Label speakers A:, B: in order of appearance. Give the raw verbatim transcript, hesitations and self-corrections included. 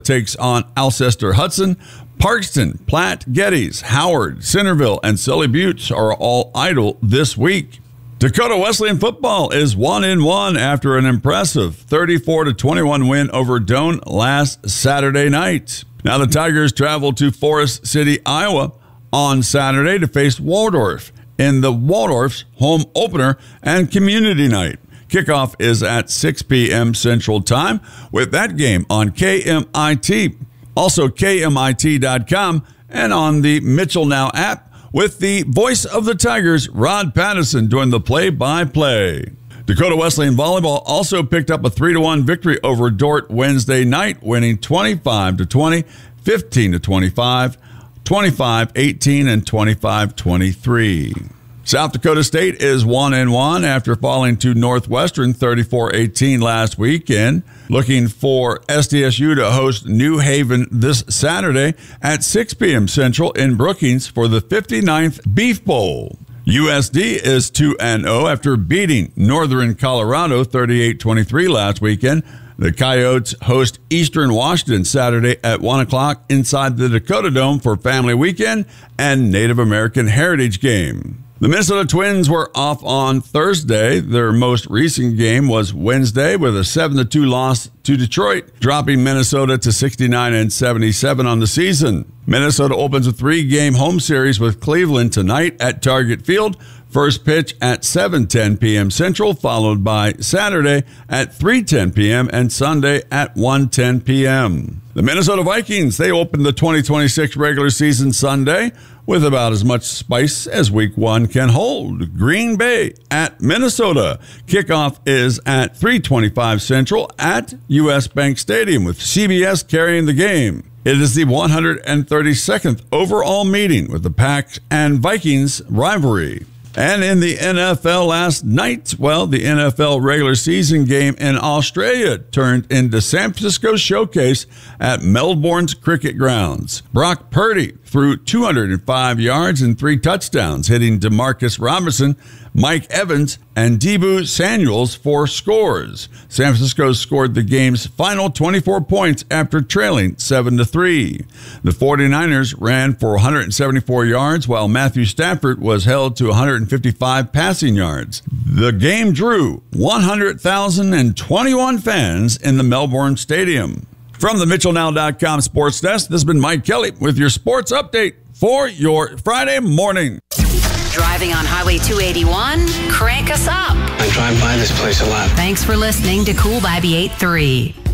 A: takes on Alcester Hudson. Parkston, Platte, Geddes, Howard, Centerville, and Silly Butte are all idle this week. Dakota Wesleyan football is one and one after an impressive thirty-four to twenty-one win over Doane last Saturday night. Now the Tigers travel to Forest City, Iowa on Saturday to face Waldorf in the Waldorf's home opener and community night. Kickoff is at six p.m. Central Time with that game on K M I T. Also K M I T dot com and on the Mitchell Now app with the voice of the Tigers, Rod Patterson, doing the play-by-play. Dakota Wesleyan Volleyball also picked up a three to one victory over Dordt Wednesday night, winning twenty-five to twenty, fifteen to twenty-five, twenty-five eighteen, and twenty-five twenty-three. South Dakota State is one and one after falling to Northwestern thirty-four eighteen last weekend. Looking for S D S U to host New Haven this Saturday at six p.m. Central in Brookings for the fifty-ninth Beef Bowl. U S D is two and oh after beating Northern Colorado thirty-eight twenty-three last weekend. The Coyotes host Eastern Washington Saturday at one o'clock inside the Dakota Dome for Family Weekend and Native American Heritage Game. The Minnesota Twins were off on Thursday. Their most recent game was Wednesday with a seven to two loss to Detroit, dropping Minnesota to sixty-nine and seventy-seven on the season. Minnesota opens a three-game home series with Cleveland tonight at Target Field. First pitch at seven ten p.m. Central, followed by Saturday at three ten p.m. and Sunday at one ten p.m. The Minnesota Vikings, they opened the twenty twenty-six regular season Sunday with about as much spice as week one can hold. Green Bay at Minnesota. Kickoff is at three twenty-five Central at U S Bank Stadium with C B S carrying the game. It is the one hundred thirty-second overall meeting with the Pack and Vikings rivalry. And in the N F L last night, well, the N F L regular season game in Australia turned into San Francisco Showcase at Melbourne's cricket grounds. Brock Purdy threw two hundred five yards and three touchdowns, hitting DeMarcus Robinson, Mike Evans, and Deebo Samuels for scores. San Francisco scored the game's final twenty-four points after trailing seven to three. The 49ers ran for one hundred seventy-four yards, while Matthew Stafford was held to one hundred fifty-five passing yards. The game drew one hundred thousand twenty-one fans in the Melbourne Stadium. From the Mitchell Now dot com Sports Desk, this has been Mike Kelly with your sports update for your Friday morning.
B: Driving on Highway two eighty-one? Crank us up.
C: I drive by this place a lot.
B: Thanks for listening to Cool by B eighty-three.